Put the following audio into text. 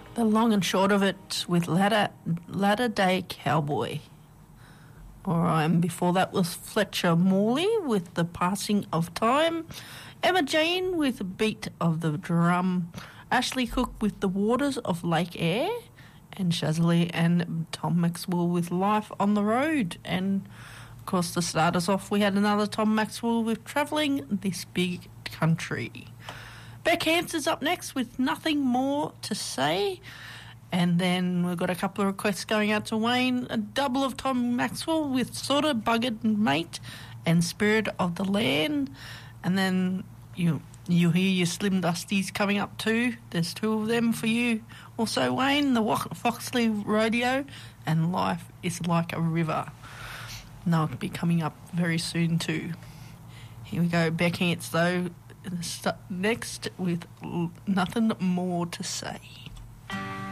The long and short of it with Ladder Day Cowboy. And before that was Fletcher Morley with The Passing of Time. Emma Jane with The Beat of the Drum. Ashley Cook with The Waters of Lake Eyre. And Shazali and Tom Maxwell with Life on the Road. And, of course, to start us off, we had another Tom Maxwell with Travelling This Big Country. Beck Hanson's up next with Nothing More to Say. And then we've got a couple of requests going out to Wayne. A double of Tom Maxwell with Sorta Buggered Mate and Spirit of the Land. And then you'll hear your Slim Dusties coming up too. There's two of them for you. Also, Wayne, the Foxley Rodeo and Life is Like a River. And they'll be coming up very soon too. Here we go. Beck Hans, though, next with Nothing More to Say.